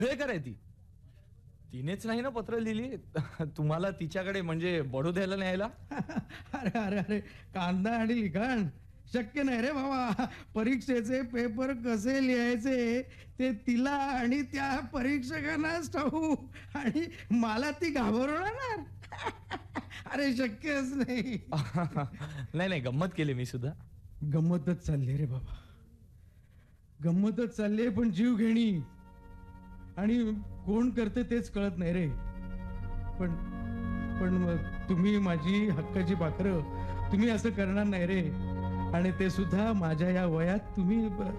हे काय ती तिनेच नाही ना पत्र लिहिली तुम्हाला तिच्याकडे म्हणजे बडोद्याला न्यायला? अरे अरे अरे, कांदा आणि लिखाण शक्य नाही रे बाबा. परीक्षेचे पेपर कसे लिहायचे ते तिला आणि त्या परीक्षकांनाच ठाऊक, आणि मला ती घाबरवणार. अरे शक्यच नाही. नाही नाही, गंमत केली मी सुद्धा. गंमतच चालली रे बाबा, गंमतच चालली, पण जीव घेणी. आणि कोण करते तेच कळत नाही रे. पण पण मग तुम्ही माझी हक्काची पाखरं, तुम्ही असं करणार नाही रे. आणि ते सुद्धा माझ्या या वयात तुम्ही.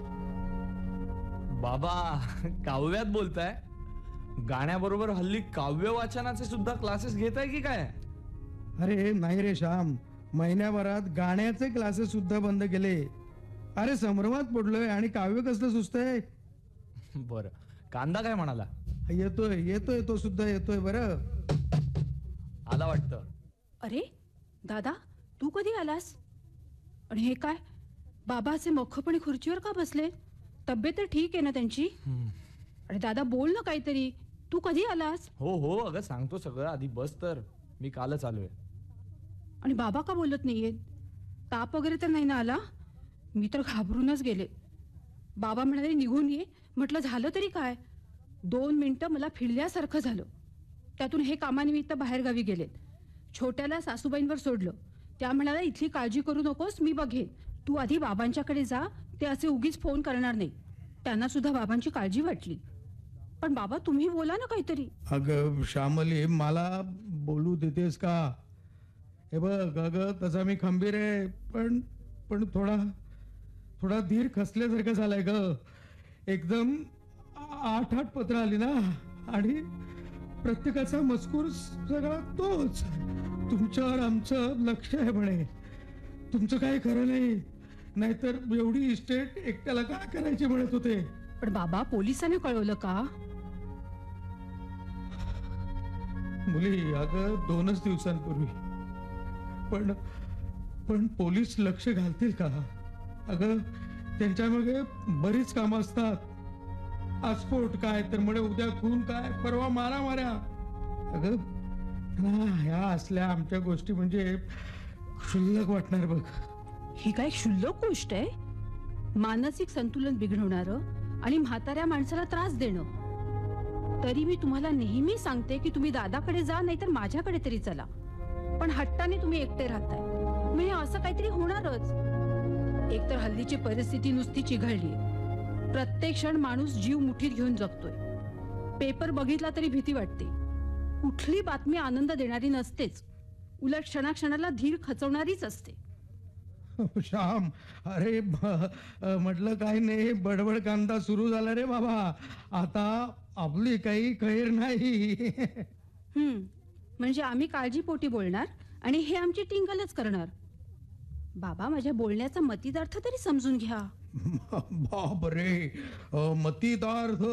बाबा काव्यात बोलताय? गाण्याबरोबर हल्ली काव्य वाचनाचे सुद्धा क्लासेस घेताय की काय? अरे नाही रे श्याम, महिन्याभरात गाण्याचे क्लासेस सुद्धा बंद केले. अरे संभ्रमात पडलोय, आणि काव्य कसलं सुचतंय. बर, कांदा काय म्हणाला? येतोय येतोय, तो सुद्धा येतोय. बरं आला वाटतं. अरे दादा, तू कधी आलास? आणि हे काय, बाबा असे मोखपणे खुर्चीवर का बसले? तब्येत तर ठीक आहे ना त्यांची? अरे दादा बोल ना काहीतरी, तू कधी आलास? हो हो, अगं सांगतो सगळं, आधी बस. तर मी कालच आलोय. आणि बाबा का बोलत नाहीयेत? ताप वगैरे तर नाही ना आला? मी तर घाबरूनच गेले. बाबा म्हणाले निघून ये. म्हटलं झालं तरी काय? 2 मिनिटं मला फिरल्यासारखं झालं. त्यातून हे कामानिमित्त बाहेरगावी गेलेत. छोट्याला सासूबाईंवर सोडलं. त्या म्हणाला इथली काळजी करू नकोस, मी बघेन. तू आधी बाबांच्याकडे जा, ते असे उगीच फोन करणार नाही. त्यांना सुद्धा बाबांची काळजी वाटली. पण बाबा तुम्ही बोला ना काहीतरी. अगं श्यामली, मला बोलू देतेस का? हे बघ अगं, तसा मी खंबीर आहे, पण पण थोडा धीर खचल्यासारखं झालाय ग. एकदम 8 पत्र आली ना, आणि प्रत्येकाचा मजकूर सगळा तोच. तुमच्यावर आमचं लक्ष आहे म्हणे. तुमचं काही खरं नाही, नाहीतर एवढी इस्टेट एकट्याला काय करायची म्हणत होते. पण बाबा पोलिसांनी कळवलं का? मुली, अगं 2च दिवसांपूर्वी. पण पोलीस लक्ष घालतील का? अगं त्यांच्या मागे बरीच कामं असतात. आज स्फोट काय, तर म्हणे उद्या खून काय, परवा मारामाऱ्या. अगं ह्या असल्या आमच्या गोष्टी म्हणजे क्षुल्लक वाटणार बघ. ही काय क्षुल्लक गोष्ट आहे? मानसिक संतुलन बिघडवणारं आणि म्हाताऱ्या माणसाला त्रास देणं. तरी मी तुम्हाला नेहमी सांगते की तुम्ही दादाकडे जा, नाहीतर माझ्याकडे तरी चला. पण हट्टाने तुम्ही एकटे राहताय, म्हणजे असं काहीतरी होणारच. एकतर हल्लीची परिस्थिती नुसती चिघळली. प्रत्येक क्षण माणूस जीव मुठीत घेऊन जगतोय. पेपर बघितला तरी भीती वाटते. कुठली बातमी आनंद देणारी नसतेच, उलट क्षणाक्षणाला धीर खचवणारीच असते. श्याम, अरे म्हटलं काय नाही, बडबड कांदा सुरू झाला रे बाबा. आता आपली काही खैर नाही. म्हणजे आम्ही काळजीपोटी बोलणार आणि हे आमची टिंगलच करणार. बाबा, माझ्या बोलण्याचा मतितार्थ तरी समजून घ्या. बाप रे, मतितार्थ.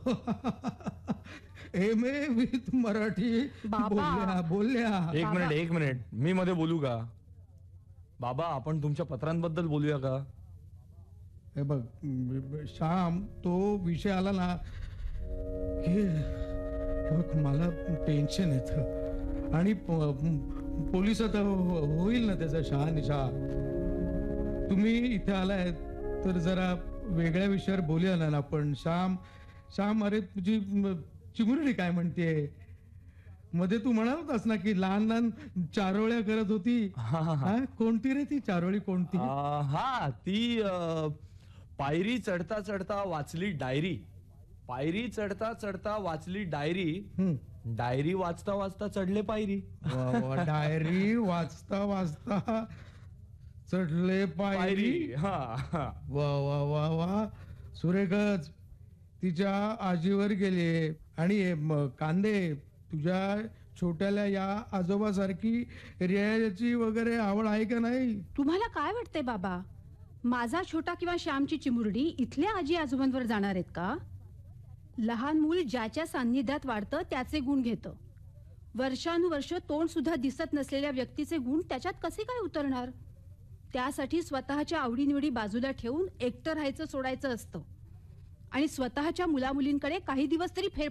MA with Marathi. बाबा. बोलल्या. एक मिनिट, मी मध्ये बोलू का? बाबा, आपण तुमच्या पत्रांबद्दल बोलूया का? हे बघ श्याम, तो विषय आला ना की बघ मला टेन्शन येतं. आणि पोलिसात होईल ना त्याचा शहानिशा. तुम्ही इथे आलाय तर जरा वेगळ्या विषयावर बोलूया ना आपण. श्याम, अरे तुझी चिमुरडी काय म्हणते? मध्ये तू म्हणाल होतास ना की लहान लहान चारोळ्या करत होती. कोणती रे ती चारोळी? कोणती? हा, ती पायरी चढता चढता वाचली डायरी. पायरी चढता चढता वाचली डायरी. डायरी वाचता वाचता चढले पायरी. डायरी वाचता वाचता चढले पायरी. वा वा वा वा, सुरेखच. तिच्या आजीवर गेले. आणि कांदे, तुझ्या छोट्याला या आजोबासारखी रियाची वगैरे आवड आहे का नाही? तुम्हाला काय वाटतंय बाबा, माझा छोटा किंवा श्यामची चिमुरडी इथल्या आजी आजोबांवर जाणार आहेत का? लहान मूल ज्याच्या सान्निध्यात वाढतं त्याचे गुण घेतं. वर्षानुवर्ष तोंड सुद्धा दिसत नसलेल्या व्यक्तीचे गुण त्याच्यात कसे काय उतरणार? त्यासाठी स्वतःच्या आवडीनिवडी बाजूला ठेवून एकटं राहायचं सोडायचं असतं. आणि स्वतःच्या मुलामुलींकडे काही दिवस तरी